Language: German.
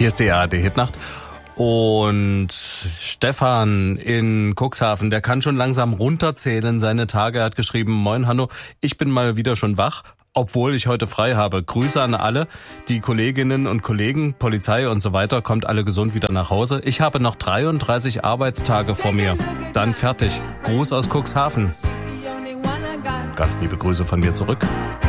Hier ist die ARD-Hitnacht. Und Stefan in Cuxhaven, der kann schon langsam runterzählen seine Tage. Er hat geschrieben: Moin Hanno, ich bin mal wieder schon wach, obwohl ich heute frei habe. Grüße an alle, die Kolleginnen und Kollegen, Polizei und so weiter. Kommt alle gesund wieder nach Hause. Ich habe noch 33 Arbeitstage vor mir. Dann fertig. Gruß aus Cuxhaven. Ganz liebe Grüße von mir zurück.